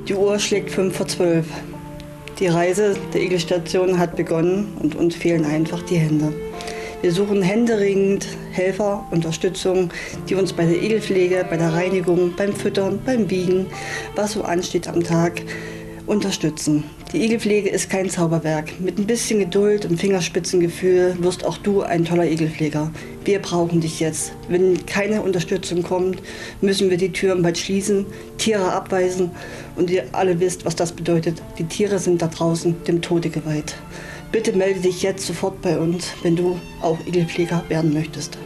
Die Uhr schlägt 11:55. Die Reise der Igelstation hat begonnen und uns fehlen einfach die Hände. Wir suchen händeringend Helfer, Unterstützung, die uns bei der Igelpflege, bei der Reinigung, beim Füttern, beim Wiegen, was so ansteht am Tag, unterstützen. Die Igelpflege ist kein Zauberwerk. Mit ein bisschen Geduld und Fingerspitzengefühl wirst auch du ein toller Igelpfleger. Wir brauchen dich jetzt. Wenn keine Unterstützung kommt, müssen wir die Türen bald schließen, Tiere abweisen und ihr alle wisst, was das bedeutet. Die Tiere sind da draußen dem Tode geweiht. Bitte melde dich jetzt sofort bei uns, wenn du auch Igelpfleger werden möchtest.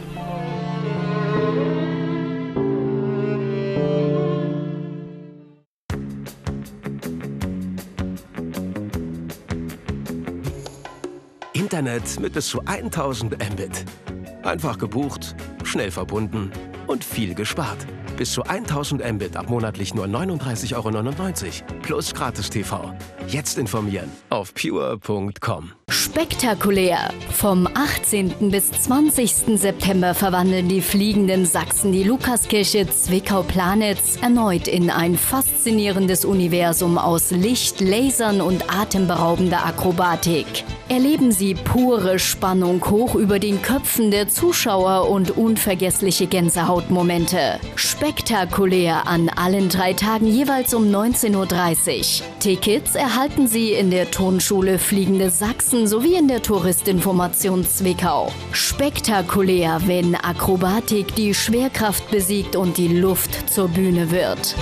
Internet mit bis zu 1000 Mbit. Einfach gebucht, schnell verbunden und viel gespart. Bis zu 1000 Mbit ab monatlich nur 39,99 € plus Gratis-TV. Jetzt informieren auf pure.com. Spektakulär! Vom 18. bis 20. September verwandeln die fliegenden Sachsen die Lukaskirche Zwickau-Planitz erneut in ein faszinierendes Universum aus Licht, Lasern und atemberaubender Akrobatik. Erleben Sie pure Spannung hoch über den Köpfen der Zuschauer und unvergessliche Gänsehautmomente. Spektakulär an allen 3 Tagen jeweils um 19:30 Uhr. Tickets erhalten Sie in der Turnschule Fliegende Sachsen sowie in der Touristinformation Zwickau. Spektakulär, wenn Akrobatik die Schwerkraft besiegt und die Luft zur Bühne wird.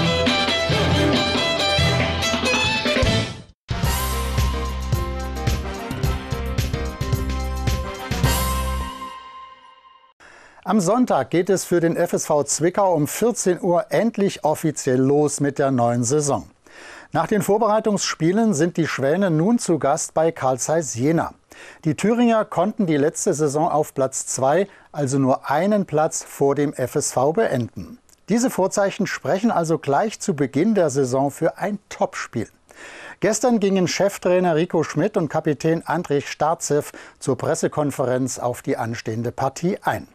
Am Sonntag geht es für den FSV Zwickau um 14 Uhr endlich offiziell los mit der neuen Saison. Nach den Vorbereitungsspielen sind die Schwäne nun zu Gast bei Carl Zeiss Jena. Die Thüringer konnten die letzte Saison auf Platz 2, also nur einen Platz vor dem FSV, beenden. Diese Vorzeichen sprechen also gleich zu Beginn der Saison für ein Topspiel. Gestern gingen Cheftrainer Rico Schmidt und Kapitän Andrej Starzew zur Pressekonferenz auf die anstehende Partie ein.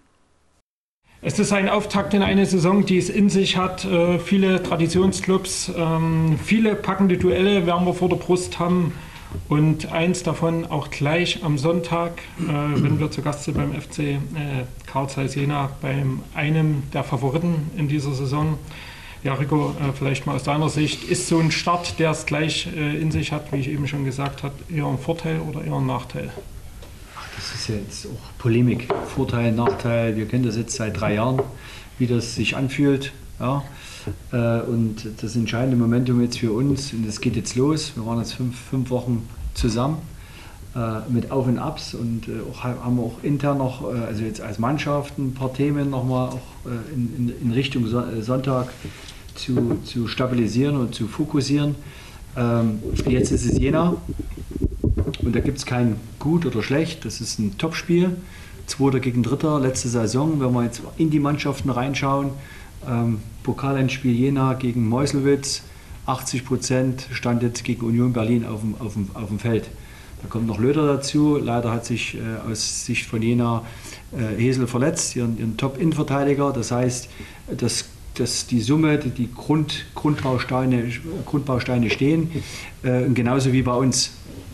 Es ist ein Auftakt in eine Saison, die es in sich hat. Viele Traditionsclubs, viele packende Duelle werden wir vor der Brust haben. Und eins davon auch gleich am Sonntag, wenn wir zu Gast sind beim FC Carl Zeiss Jena, bei einem der Favoriten in dieser Saison. Ja, Rico, vielleicht mal aus deiner Sicht, ist so ein Start, der es gleich in sich hat, wie ich eben schon gesagt habe, eher ein Vorteil oder eher ein Nachteil? Das ist jetzt auch Polemik, Vorteil, Nachteil. Wir kennen das jetzt seit 3 Jahren, wie das sich anfühlt. Ja. Und das entscheidende Momentum jetzt für uns, und es geht jetzt los, wir waren jetzt fünf Wochen zusammen mit Auf und Abs und haben auch intern noch, also jetzt als Mannschaft, ein paar Themen nochmal auch in Richtung Sonntag zu stabilisieren und zu fokussieren. Jetzt ist es Jena. Und da gibt es kein Gut oder Schlecht, das ist ein Topspiel. 2. gegen 3. letzte Saison, wenn wir jetzt in die Mannschaften reinschauen. Pokalendspiel Jena gegen Meuselwitz, 80% stand jetzt gegen Union Berlin auf dem Feld. Da kommt noch Löder dazu, leider hat sich aus Sicht von Jena Hesel verletzt, ihren Top-Innenverteidiger. Das heißt, dass die Summe, die Grundbausteine stehen, genauso wie bei uns.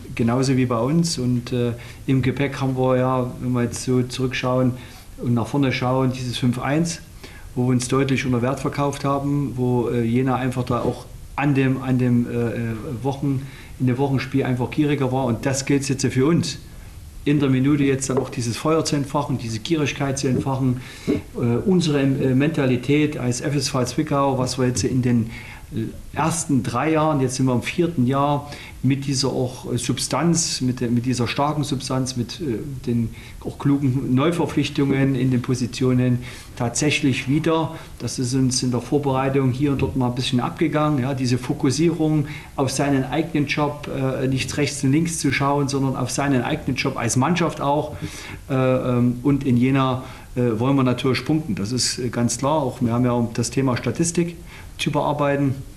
Und im Gepäck haben wir ja, wenn wir jetzt so zurückschauen und nach vorne schauen, dieses 5-1, wo wir uns deutlich unter Wert verkauft haben, wo Jena einfach da auch in dem Wochenspiel einfach gieriger war. Und das gilt jetzt für uns. In der Minute jetzt dann auch dieses Feuer zu entfachen, diese Gierigkeit zu entfachen, unsere Mentalität als FSV Zwickau, was wir jetzt in den ersten 3 Jahren, jetzt sind wir im 4. Jahr, mit dieser auch Substanz, mit dieser starken Substanz, mit den auch klugen Neuverpflichtungen in den Positionen tatsächlich wieder. Das ist uns in der Vorbereitung hier und dort mal ein bisschen abgegangen. Ja, diese Fokussierung auf seinen eigenen Job, nicht rechts und links zu schauen, sondern auf seinen eigenen Job als Mannschaft auch. Und in Jena wollen wir natürlich punkten. Das ist ganz klar. Auch wir haben ja das Thema Statistik zu bearbeiten.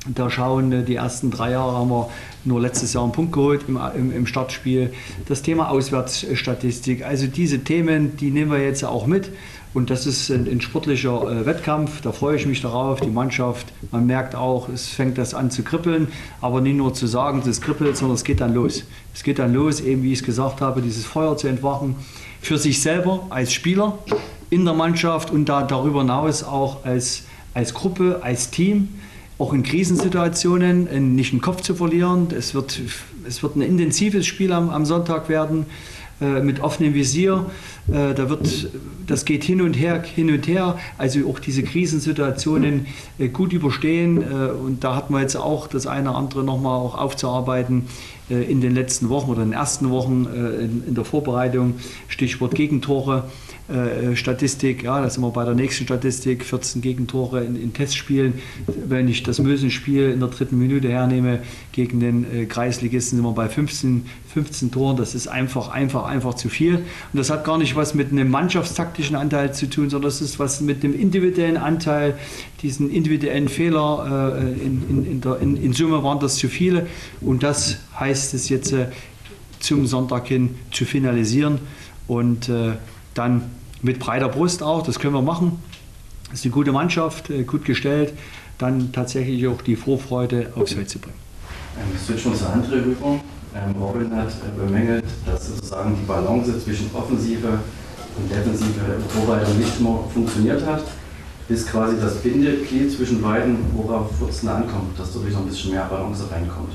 da schauen, die ersten 3 Jahre haben wir nur letztes Jahr einen Punkt geholt im Startspiel. Das Thema Auswärtsstatistik, also diese Themen, die nehmen wir jetzt auch mit. Und das ist ein sportlicher Wettkampf, da freue ich mich darauf, die Mannschaft, man merkt auch, es fängt das an zu kribbeln, aber nicht nur zu sagen, es kribbelt, sondern es geht dann los. Es geht dann los, eben wie ich es gesagt habe, dieses Feuer zu entfachen, für sich selber als Spieler, in der Mannschaft und darüber hinaus auch als Gruppe, als Team, auch in Krisensituationen nicht den Kopf zu verlieren. Es wird ein intensives Spiel am Sonntag werden, mit offenem Visier. Das geht hin und her, also auch diese Krisensituationen gut überstehen. Und da hatten wir jetzt auch das eine oder andere nochmal auch aufzuarbeiten in den letzten Wochen oder in den ersten Wochen in der Vorbereitung. Stichwort Gegentore. Statistik, ja, da sind wir bei der nächsten Statistik, 14 Gegentore in Testspielen. Wenn ich das Mösenspiel in der 3. Minute hernehme gegen den Kreisligisten, sind wir bei 15 Toren. Das ist einfach zu viel. Und das hat gar nicht was mit einem mannschaftstaktischen Anteil zu tun, sondern das ist was mit dem individuellen Anteil, diesen individuellen Fehler. In Summe waren das zu viele. Und das heißt es jetzt zum Sonntag hin zu finalisieren und dann mit breiter Brust auch, das können wir machen. Das ist eine gute Mannschaft, gut gestellt, dann tatsächlich auch die Vorfreude aufs Feld zu bringen. Wir switchen zur anderen rüber. Robin hat bemängelt, dass sozusagen die Balance zwischen Offensive und Defensive Vorbereitung nicht immer funktioniert hat. Ist quasi das Bindeglied zwischen beiden, worauf es ankommt, dass dadurch noch ein bisschen mehr Balance reinkommt.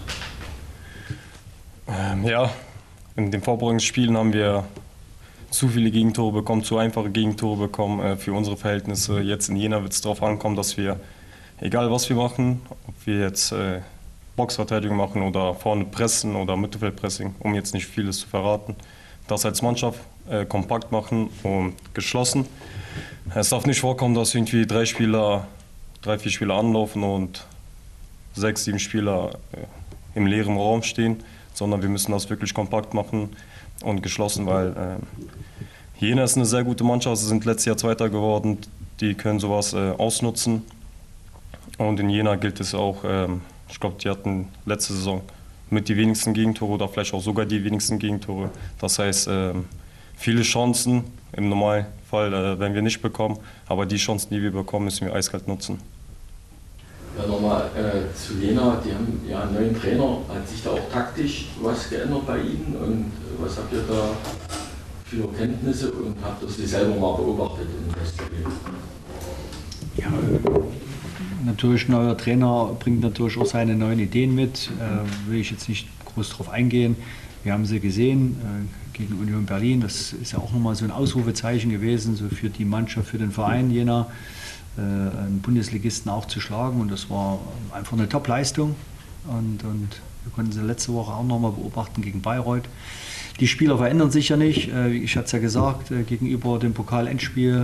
Ja, in den Vorbereitungsspielen haben wir zu viele Gegentore bekommen, zu einfache Gegentore bekommen für unsere Verhältnisse. Jetzt in Jena wird es darauf ankommen, dass wir, egal was wir machen, ob wir jetzt Boxverteidigung machen oder vorne pressen oder Mittelfeldpressing, um jetzt nicht vieles zu verraten, das als Mannschaft kompakt machen und geschlossen. Es darf nicht vorkommen, dass irgendwie 3, 4 Spieler anlaufen und 6, 7 Spieler im leeren Raum stehen, sondern wir müssen das wirklich kompakt machen und geschlossen, weil Jena ist eine sehr gute Mannschaft, sie sind letztes Jahr Zweiter geworden, die können sowas ausnutzen. Und in Jena gilt es auch, ich glaube, die hatten letzte Saison mit die wenigsten Gegentore oder vielleicht auch sogar die wenigsten Gegentore. Das heißt, viele Chancen im Normalfall werden wir nicht bekommen, aber die Chancen, die wir bekommen, müssen wir eiskalt nutzen. Ja, nochmal zu Jena, die haben ja einen neuen Trainer. Hat sich da auch taktisch was geändert bei Ihnen und was habt ihr da für Kenntnisse und habt ihr Sie selber mal beobachtet in Westberlin? Ja, natürlich, ein neuer Trainer bringt natürlich auch seine neuen Ideen mit, will ich jetzt nicht groß drauf eingehen. Wir haben sie gesehen gegen Union Berlin, das ist ja auch nochmal so ein Ausrufezeichen gewesen, so für die Mannschaft, für den Verein Jena. Einen Bundesligisten auch zu schlagen und das war einfach eine Top-Leistung und wir konnten sie letzte Woche auch nochmal beobachten gegen Bayreuth. Die Spieler verändern sich ja nicht, ich hatte es ja gesagt, gegenüber dem Pokal-Endspiel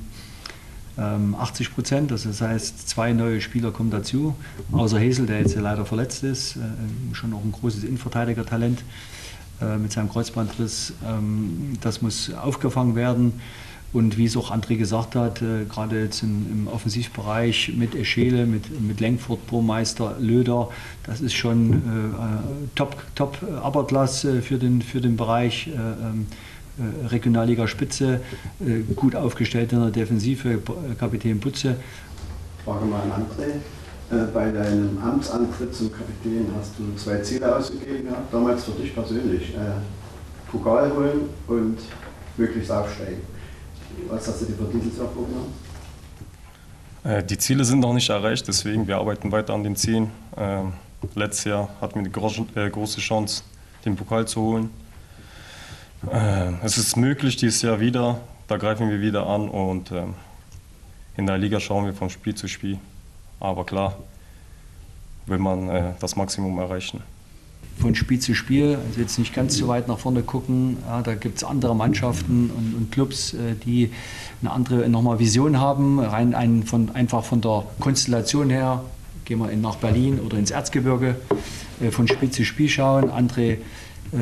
80%, das heißt 2 neue Spieler kommen dazu, außer Hesel, der jetzt ja leider verletzt ist, schon auch ein großes Innenverteidiger-Talent mit seinem Kreuzbandriss, das muss aufgefangen werden. Und wie es auch André gesagt hat, gerade jetzt im Offensivbereich mit Eschele, mit Lenkfurt, Burmeister, Löder, das ist schon top Upperklasse für den Bereich Regionalliga Spitze, gut aufgestellt in der Defensive, Kapitän Butze. Frage mal an André. Bei deinem Amtsantritt zum Kapitän hast du 2 Ziele ausgegeben, ja? Damals für dich persönlich. Pokal holen und möglichst aufsteigen. Was hast du dir für dieses Jahr vorgenommen? Die Ziele sind noch nicht erreicht, deswegen wir arbeiten weiter an den Zielen. Letztes Jahr hatten wir die große Chance, den Pokal zu holen. Es ist möglich dieses Jahr wieder, da greifen wir wieder an und in der Liga schauen wir von Spiel zu Spiel. Aber klar, will man das Maximum erreichen. Von Spiel zu Spiel, also jetzt nicht ganz so weit nach vorne gucken. Ja, da gibt es andere Mannschaften und Clubs, die eine andere nochmal Vision haben, einfach von der Konstellation her. Gehen wir nach Berlin oder ins Erzgebirge, von Spiel zu Spiel schauen. André